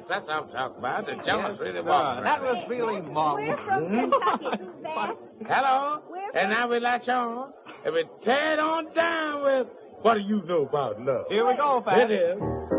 That's what I'm talking about. The jealous really That was really marvelous. We're from Kentucky, Suzanne. Hello? We're And now we latch on. And we tear it on down with what do you know about love? Here we go, Pat. It is.